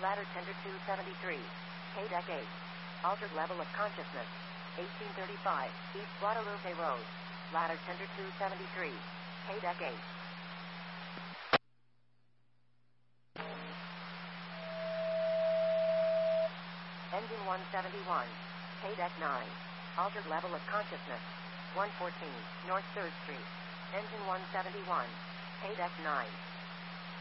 Ladder tender 273. K-Deck 8. Altered level of consciousness. 1835. East Guadalupe Road. Ladder tender 273. K-Deck 8. Engine 171. K-Deck 9. Altered level of consciousness. 114. North 3rd Street. Engine 171. K-Deck 9.